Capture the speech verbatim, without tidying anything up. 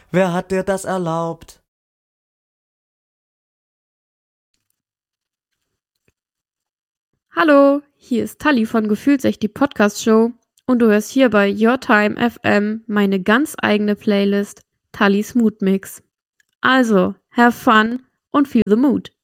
Wer hat dir das erlaubt? Hallo, hier ist Tali von Gefühlt echt die Podcast-Show und du hörst hier bei Your Time F M meine ganz eigene Playlist Tallis Mood Mix. Also, have fun und feel the mood.